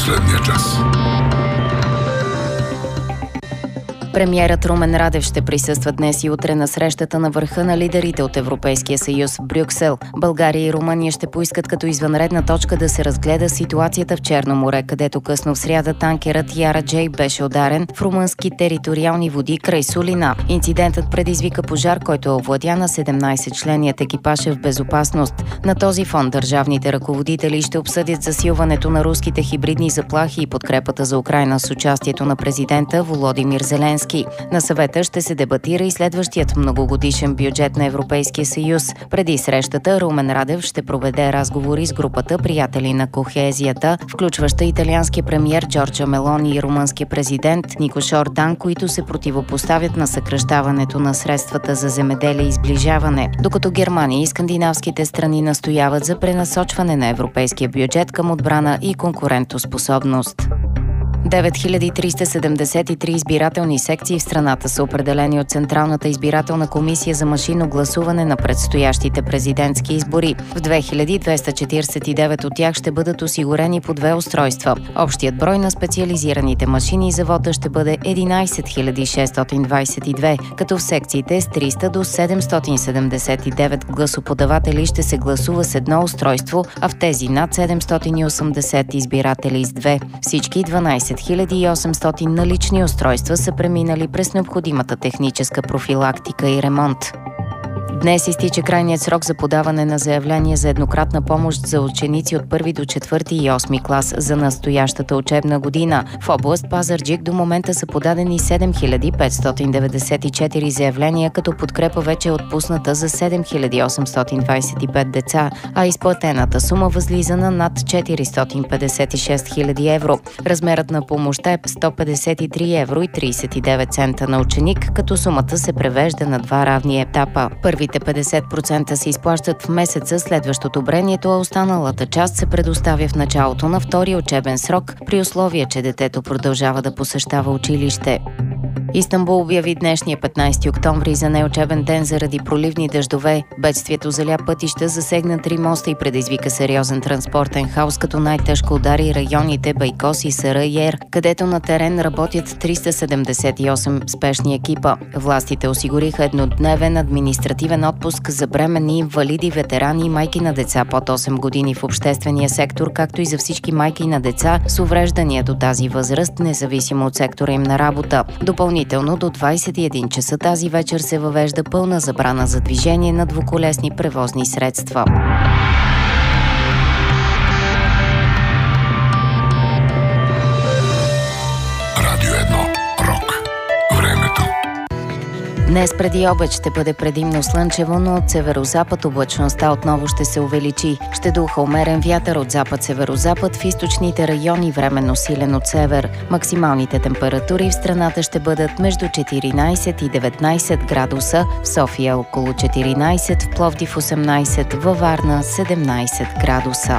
последния час. Премиерът Румен Радев ще присъства днес и утре на срещата на върха на лидерите от Европейския съюз в Брюксел. България и Румъния ще поискат като извънредна точка да се разгледа ситуацията в Черно море, където късно в сряда танкерът Яра Джей беше ударен в румънски териториални води край Сулина. Инцидентът предизвика пожар, който е овладян на 17-членият екипаж е в безопасност. На този фон държавните ръководители ще обсъдят засилването на руските хибридни заплахи и подкрепата за Украйна с участието на президента Володимир Зеленски. На съвета ще се дебатира и следващият многогодишен бюджет на Европейския съюз. Преди срещата Румен Радев ще проведе разговори с групата приятели на кохезията, включваща италианския премиер Джорджа Мелони и румънския президент Никош Ордан, които се противопоставят на съкращаването на средствата за земеделие и сближаване, докато Германия и скандинавските страни настояват за пренасочване на европейския бюджет към отбрана и конкурентоспособност. 9373 избирателни секции в страната са определени от Централната избирателна комисия за машинно гласуване на предстоящите президентски избори. В 2249 от тях ще бъдат осигурени по 2 устройства. Общият брой на специализираните машини за вота ще бъде 11622, като в секциите с 300 до 779 гласоподаватели ще се гласува с 1 устройство, а в тези над 780 избиратели с 2. Всички 12800 налични устройства са преминали през необходимата техническа профилактика и ремонт. Днес изтича крайният срок за подаване на заявление за еднократна помощ за ученици от 1 до 4 и 8 клас за настоящата учебна година. В област Пазарджик до момента са подадени 7594 заявления, като подкрепа вече е отпусната за 7825 деца, а изплатената сума възлиза на над 456 000 евро. Размерът на помощта е 153 евро и 39 цента на ученик, като сумата се превежда на 2 равни етапа. Първите 50% се изплащат в месеца следващ одобрението, а останалата част се предоставя в началото на втория учебен срок, при условие, че детето продължава да посещава училище. Истанбул обяви днешния 15 октомври за неучебен ден заради проливни дъждове. Бедствието заля пътища, засегна 3 моста и предизвика сериозен транспортен хаос, като най-тежко удари районите Байкос и Сарайер, където на терен работят 378 спешни екипа. Властите осигуриха еднодневен административен отпуск за бременни, инвалиди, ветерани и майки на деца под 8 години в обществения сектор, както и за всички майки на деца с увреждания до тази възраст, независимо от сектора им на работа. Допълнително до 21 часа тази вечер се въвежда пълна забрана за движение на двуколесни превозни средства. Радио 1. Рок. Времето. Днес преди обед ще бъде предимно слънчево, но от северозапад облачността отново ще се увеличи. Ще духа умерен вятър от запад-северозапад, в източните райони временно силен от север. Максималните температури в страната ще бъдат между 14 и 19 градуса, в София около 14, в Пловдив 18, във Варна 17 градуса.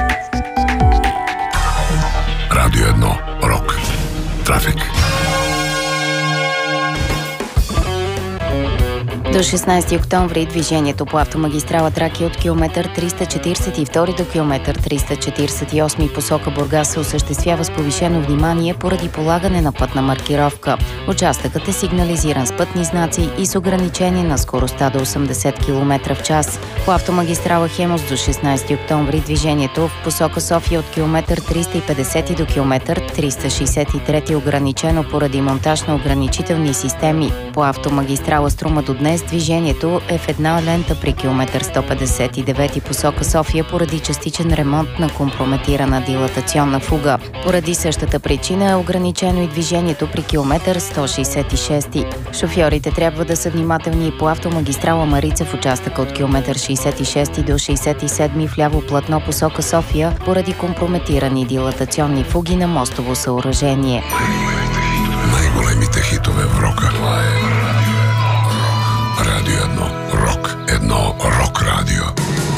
Радио 1. Рок. Трафик. До 16 октомври движението по автомагистрала Тракия от километър 342 до километър 348 посока Бургас се осъществява с повишено внимание поради полагане на пътна маркировка. Участъкът е сигнализиран с пътни знаци и с ограничение на скоростта до 80 км в час. По автомагистрала Хемус до 16 октомври движението в посока София от километър 350 до километър 363 ограничено поради монтаж на ограничителни системи. По автомагистрала Струма до днес движението е в една лента при километър 159 посока София поради частичен ремонт на компрометирана дилатационна фуга. Поради същата причина е ограничено и движението при километър 166. Шофьорите трябва да са внимателни и по автомагистрала Марица в участъка от километър 66 до 67 в ляво платно посока София поради компрометирани дилатационни фуги на мостово съоръжение. Най-големите хитове в рока. Това е Радио 1. Рок. 1. Рок радио.